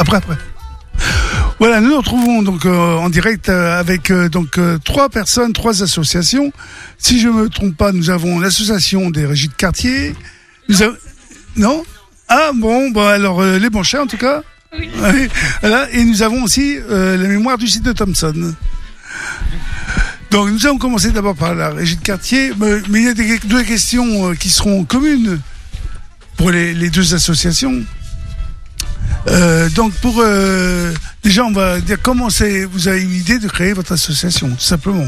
Après. Voilà, nous nous retrouvons donc en direct avec 3 personnes, 3 associations. Si je me trompe pas, nous avons l'association des régies de quartier. Non ? Ah bon, alors les Banchais en tout cas. Oui. Voilà, et nous avons aussi la mémoire du site de Thomson. Donc nous allons commencer d'abord par la régie de quartier, mais il y a deux questions qui seront communes pour les 2 associations. Donc déjà on va dire comment vous avez eu l'idée de créer votre association, tout simplement.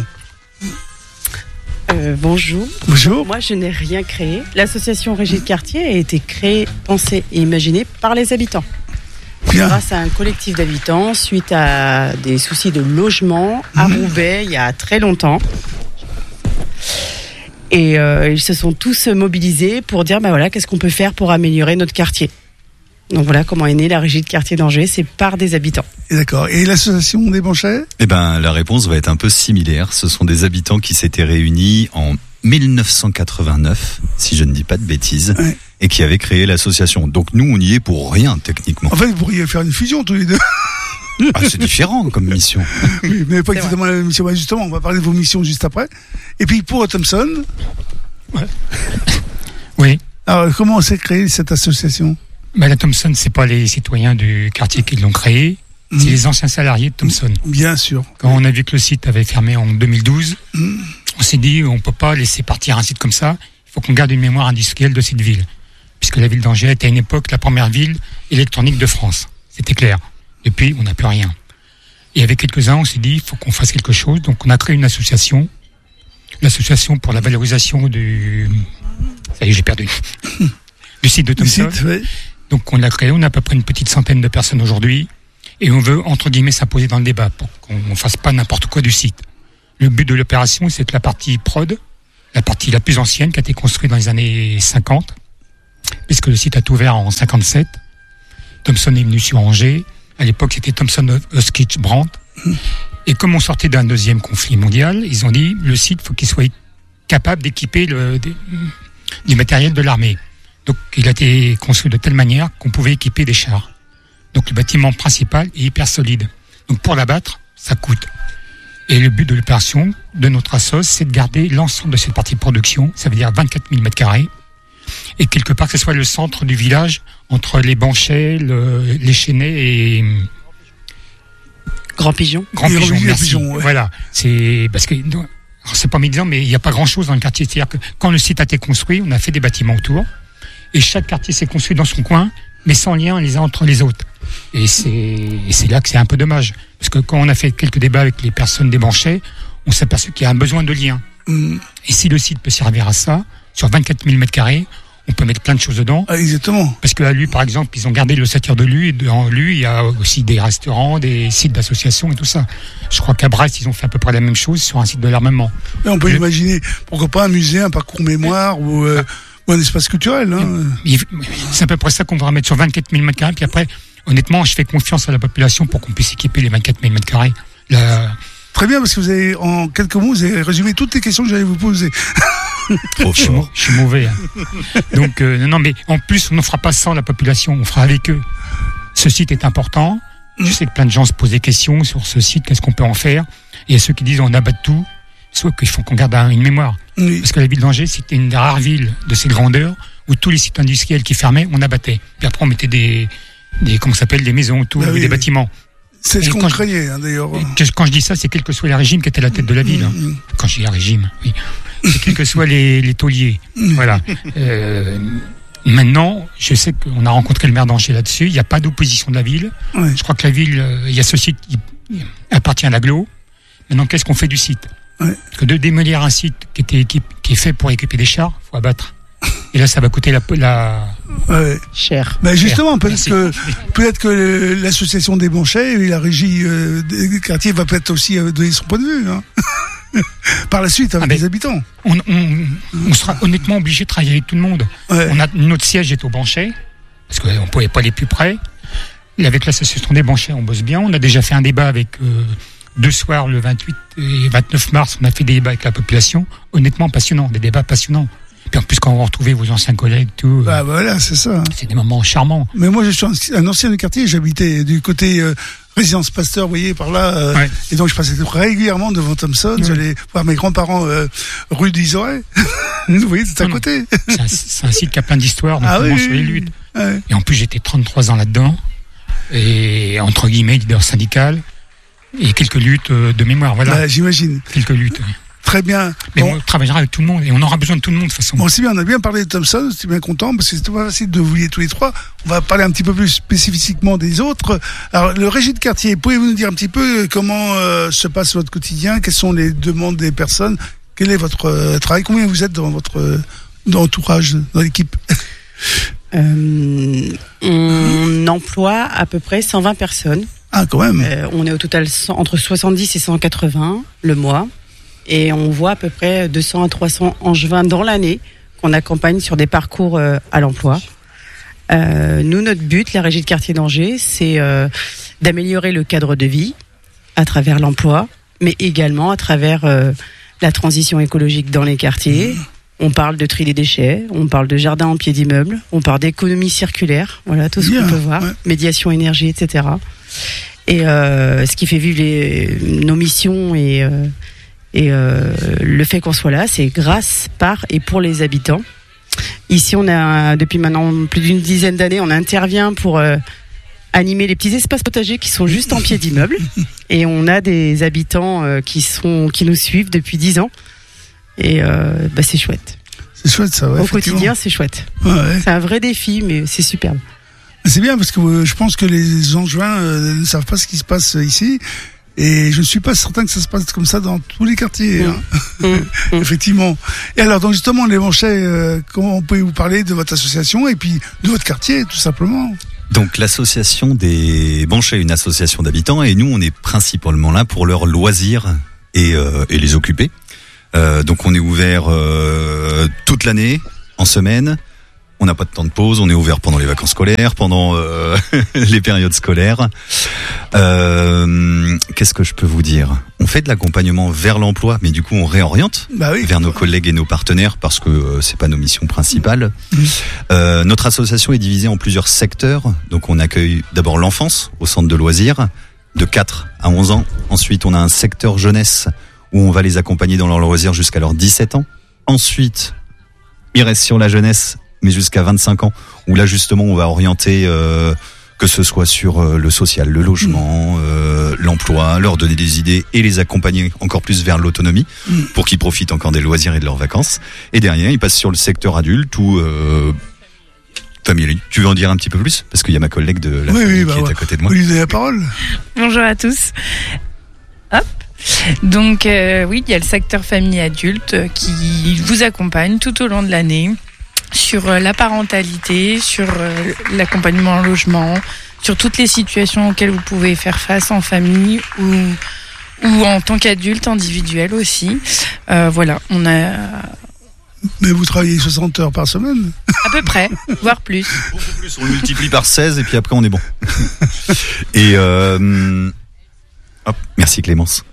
Bonjour. Bonjour. Moi je n'ai rien créé. L'association Régie de quartier a été créée, pensée et imaginée par les habitants. Bien. Grâce à un collectif d'habitants suite à des soucis de logement à Roubaix il y a très longtemps. Et ils se sont tous mobilisés pour dire qu'est-ce qu'on peut faire pour améliorer notre quartier. Donc voilà comment est née la Régie de quartier d'Angers, c'est par des habitants. D'accord. Et l'association des Banchais ? La réponse va être un peu similaire. Ce sont des habitants qui s'étaient réunis en 1989, si je ne dis pas de bêtises, ouais. Et qui avaient créé l'association. Donc nous, on y est pour rien, techniquement. En fait, vous pourriez faire une fusion tous les deux. C'est différent comme mission. Oui, mais pas exactement la même mission. Justement, on va parler de vos missions juste après. Et puis pour Thomson. Ouais. Oui. Alors, comment s'est créée cette association ? La Thomson, c'est pas les citoyens du quartier qui l'ont créée, c'est les anciens salariés de Thomson. Bien sûr. Quand on a vu que le site avait fermé en 2012, on s'est dit on peut pas laisser partir un site comme ça. Il faut qu'on garde une mémoire industrielle de cette ville, puisque la ville d'Angers était à une époque la première ville électronique de France. C'était clair. Depuis, on n'a plus rien. Et avec quelques-uns, on s'est dit il faut qu'on fasse quelque chose. Donc on a créé une association, l'association pour la valorisation du. Ça y est, j'ai perdu. Du site de Thomson. Oui. Donc on l'a créé, on a à peu près une petite centaine de personnes aujourd'hui, et on veut, entre guillemets, s'imposer dans le débat pour qu'on ne fasse pas n'importe quoi du site. Le but de l'opération, c'est que la partie prod, la partie la plus ancienne, qui a été construite dans les années 50, puisque le site a été ouvert en 57, Thomson est venu sur Angers, à l'époque c'était Thomson Huskitch Brandt, et comme on sortait d'un deuxième conflit mondial, ils ont dit, le site, il faut qu'il soit capable d'équiper du matériel de l'armée. Donc, il a été construit de telle manière qu'on pouvait équiper des chars. Donc, le bâtiment principal est hyper solide. Donc, pour l'abattre, ça coûte. Et le but de l'opération de notre assos, c'est de garder l'ensemble de cette partie de production. Ça veut dire 24 000 m². Et quelque part, que ce soit le centre du village, entre les Banchais, les Chênais et... Grand Pigeon. Grand Pigeon, merci. Pigeon, ouais. Voilà. C'est parce que... C'est pas médisant, mais il n'y a pas grand-chose dans le quartier. C'est-à-dire que quand le site a été construit, on a fait des bâtiments autour. Et chaque quartier s'est construit dans son coin, mais sans lien les uns entre les autres. Et c'est là que c'est un peu dommage. Parce que quand on a fait quelques débats avec les personnes des Banchais, on s'est aperçu qu'il y a un besoin de lien. Et si le site peut servir à ça, sur 24 000 m², on peut mettre plein de choses dedans. Ah, exactement. Parce qu'à Lu, par exemple, ils ont gardé l'ossature de Lu, et dans Lu, il y a aussi des restaurants, des sites d'associations et tout ça. Je crois qu'à Brest, ils ont fait à peu près la même chose sur un site de l'armement. Et on peut imaginer, pourquoi pas un musée, un parcours mémoire ou un espace culturel. C'est à peu près ça qu'on va mettre sur 24 000 m². Puis après, honnêtement, je fais confiance à la population pour qu'on puisse équiper les 24 000 m². Très bien, parce que vous avez, en quelques mots, vous avez résumé toutes les questions que j'allais vous poser. Je suis mauvais. Hein. Donc, non, mais en plus, on ne fera pas sans la population, on fera avec eux. Ce site est important. Je sais que plein de gens se posent des questions sur ce site, qu'est-ce qu'on peut en faire. Et il y a ceux qui disent on abat tout, soit qu'il faut qu'on garde une mémoire. Oui. Parce que la ville d'Angers, c'était une des rares villes de cette grandeur où tous les sites industriels qui fermaient, on abattait. Puis après, on mettait des comment ça s'appelle, des maisons autour, des bâtiments. C'est ce qu'on craignait, d'ailleurs. Quand je dis ça, c'est quel que soit le régime qui était à la tête de la ville. Quand je dis régime, oui. C'est quels que soient les tauliers. Voilà. Maintenant, je sais qu'on a rencontré le maire d'Angers là-dessus. Il n'y a pas d'opposition de la ville. Ouais. Je crois que la ville, il y a ce site qui appartient à l'agglo. Maintenant, qu'est-ce qu'on fait du site ? Ouais. Parce que de démolir un site qui est fait pour équiper des chars, il faut abattre. Et là, ça va coûter cher. Ben justement, peut-être que l'association des Banchais et la régie des quartiers va peut-être aussi donner son point de vue. Hein. Par la suite, avec les habitants. On sera honnêtement obligé de travailler avec tout le monde. Ouais. Notre siège est au Banchais, parce qu'on ne pouvait pas aller plus près. Et avec l'association des Banchais, on bosse bien. On a déjà fait un débat avec 2 soirs, le 28 et 29 mars. On a fait des débats avec la population. Honnêtement, passionnant. Des débats passionnants. puis en plus, quand vous retrouvez vos anciens collègues, tout. Bah voilà, c'est ça. C'est des moments charmants. Mais moi, je suis un ancien du quartier. J'habitais du côté résidence Pasteur, vous voyez, par là. Ouais. Et donc, je passais régulièrement devant Thomson. Ouais. J'allais voir mes grands-parents rue d'Isoret. Vous voyez, c'est à côté. C'est un site qui a plein d'histoires, notamment sur les luttes. Ouais. Et en plus, j'étais 33 ans là-dedans. Et entre guillemets, leader syndical. Et quelques luttes de mémoire, voilà. Bah, j'imagine. Quelques luttes, oui. Très bien. Mais Bon. on travaillera avec tout le monde et on aura besoin de tout le monde de toute façon. Bon, c'est bien, on a bien parlé de Thomson, je suis bien content, parce que c'est pas facile de vous lier tous les trois. On va parler un petit peu plus spécifiquement des autres. Alors, le régie de quartier, pouvez-vous nous dire un petit peu comment se passe votre quotidien? Quelles sont les demandes des personnes? Quel est votre travail? Combien vous êtes dans votre entourage, dans l'équipe? On emploie à peu près 120 personnes. Ah, quand même. On est au total entre 70 et 180 le mois. Et on voit à peu près 200 à 300 angevins dans l'année qu'on accompagne sur des parcours à l'emploi. Nous, notre but, la régie de quartier d'Angers, c'est d'améliorer le cadre de vie à travers l'emploi, mais également à travers la transition écologique dans les quartiers. On parle de tri des déchets, on parle de jardin en pied d'immeuble, on parle d'économie circulaire, voilà tout ce qu'on peut voir, médiation énergie, etc. Et ce qui fait vivre nos missions et le fait qu'on soit là, c'est grâce, par et pour les habitants. Ici, on a depuis maintenant plus d'une dizaine d'années, on intervient pour animer les petits espaces potagers qui sont juste en pied d'immeuble. Et on a des habitants qui nous suivent depuis 10 ans. Et c'est chouette. C'est chouette ça, ouais. Au quotidien, c'est chouette. Ouais. C'est un vrai défi, mais c'est superbe. C'est bien parce que je pense que les Angevins ne savent pas ce qui se passe ici. Et je ne suis pas certain que ça se passe comme ça dans tous les quartiers. Effectivement. Et alors, donc justement, les Manchets, comment pouvez-vous parler de votre association et puis de votre quartier, tout simplement? Donc l'association des Banchets est une association d'habitants et nous on est principalement là pour leurs loisirs et les occuper. Donc on est ouvert toute l'année, en semaine. On n'a pas de temps de pause, on est ouvert pendant les vacances scolaires, pendant les périodes scolaires. Qu'est-ce que je peux vous dire? On fait de l'accompagnement vers l'emploi, mais du coup on réoriente vers nos collègues et nos partenaires parce que c'est pas nos missions principales. Notre association est divisée en plusieurs secteurs. Donc on accueille d'abord l'enfance au centre de loisirs de 4 à 11 ans. Ensuite on a un secteur jeunesse où on va les accompagner dans leurs loisirs jusqu'à leurs 17 ans. Ensuite, ils restent sur la jeunesse, mais jusqu'à 25 ans, où là justement on va orienter, que ce soit sur le social, le logement, l'emploi, leur donner des idées et les accompagner encore plus vers l'autonomie, pour qu'ils profitent encore des loisirs et de leurs vacances. Et derrière, ils passent sur le secteur adulte ou famille. Tu veux en dire un petit peu plus? Parce qu'il y a ma collègue de la famille qui est à côté de moi. Vous lui donnez la parole. Bonjour à tous. Hop. Donc oui, il y a le secteur famille adulte qui vous accompagne tout au long de l'année sur la parentalité, sur l'accompagnement en logement, sur toutes les situations auxquelles vous pouvez faire face en famille ou en tant qu'adulte individuel aussi. Voilà, on a... Mais vous travaillez 60 heures par semaine? À peu près, voire plus. Beaucoup plus, on multiplie par 16 et puis après on est bon. Et hop, merci Clémence.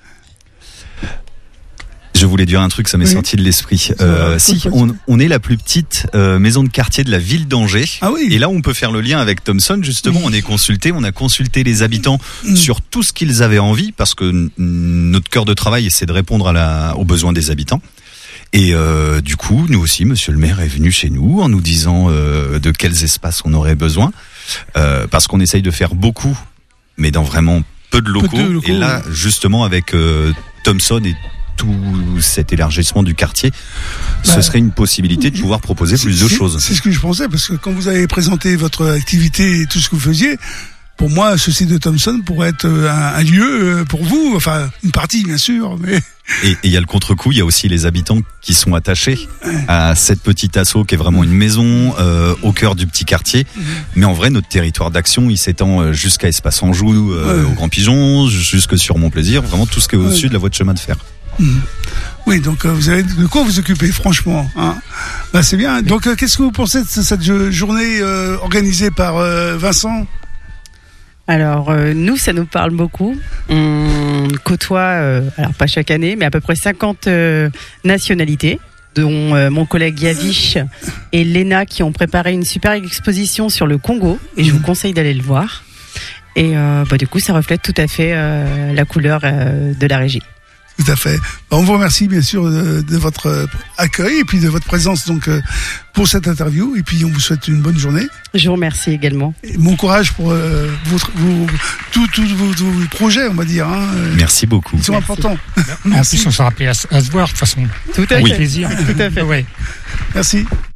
Je voulais dire un truc, ça m'est sorti de l'esprit. On est la plus petite maison de quartier de la ville d'Angers. Ah oui. Et là, on peut faire le lien avec Thomson. Justement, on a consulté les habitants sur tout ce qu'ils avaient envie, parce que notre cœur de travail, c'est de répondre aux besoins des habitants. Et du coup, nous aussi, monsieur le maire est venu chez nous en nous disant de quels espaces on aurait besoin, parce qu'on essaye de faire beaucoup, mais dans vraiment peu de locaux. Et là, justement, avec Thomson et tout cet élargissement du quartier, ce serait une possibilité de pouvoir proposer plus de choses. C'est ce que je pensais, parce que quand vous avez présenté votre activité et tout ce que vous faisiez, pour moi, ce site de Thomson pourrait être un lieu pour vous, enfin une partie bien sûr, mais... Et il y a le contre-coup, il y a aussi les habitants qui sont attachés à cette petite asso qui est vraiment une maison au cœur du petit quartier. Mais en vrai, notre territoire d'action, il s'étend jusqu'à Espace Anjou, au Grand Pigeon, jusque sur Montplaisir, vraiment tout ce qui est au-dessus de la voie de chemin de fer. Oui, donc vous avez de quoi vous occuper, franchement. Hein. Bah, c'est bien. Donc, qu'est-ce que vous pensez de cette journée organisée par Vincent ? Alors, nous, ça nous parle beaucoup. On côtoie, alors pas chaque année, mais à peu près 50 nationalités dont mon collègue Yavish et Léna qui ont préparé une super exposition sur le Congo et je vous conseille d'aller le voir. Et du coup, ça reflète tout à fait la couleur de la régie. Tout à fait. On vous remercie bien sûr de votre accueil et puis de votre présence donc pour cette interview. Et puis on vous souhaite une bonne journée. Je vous remercie également. Et bon courage pour tous vos projets, on va dire. Merci beaucoup. Ils sont importants. En plus, on s'est rappelé à se voir de toute façon. Tout à fait. Avec plaisir. Tout à fait. Ouais. Merci.